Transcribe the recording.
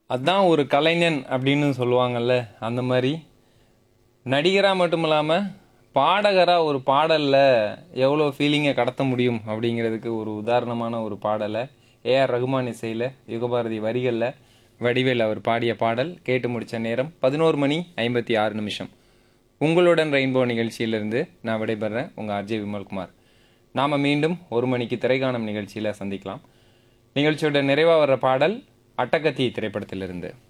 அதான் ஒரு கலைஞன் அப்படின்னு சொல்லுவாங்கல்ல, அந்த மாதிரி நடிகராக மட்டும் இல்லாமல் பாடகராக ஒரு பாடலில் எவ்வளோ ஃபீலிங்கை கடத்த முடியும் அப்படிங்கிறதுக்கு ஒரு உதாரணமான ஒரு பாடலை ஏஆர் ரகுமான் இசையில் யுகபாரதி வரிகளில் வடிவேல் அவர் பாடிய பாடல் கேட்டு முடித்த நேரம் 11:56. உங்களுடன் ரெயின்போ நிகழ்ச்சியிலிருந்து நான் விடைபெறேன், உங்கள் ஆர்ஜே விமல்குமார். நாம் மீண்டும் 1 மணிக்கு திரைக்காணும் நிகழ்ச்சியில் சந்திக்கலாம். நிகழ்ச்சியோட நிறைவாக வர்ற பாடல் அட்டகத்தி திரைப்படத்திலிருந்து.